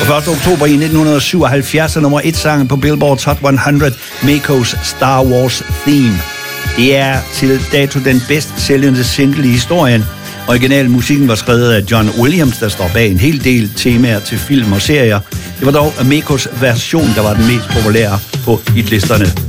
1. oktober i 1977 er nummer 1 sangen på Billboard's Hot 100, Mako's Star Wars Theme. Det er til dato den bedst sælgende single i historien. Originalmusikken var skrevet af John Williams, der står bag en hel del temaer til film og serier. Det var dog Makos version, der var den mest populære på hitlisterne.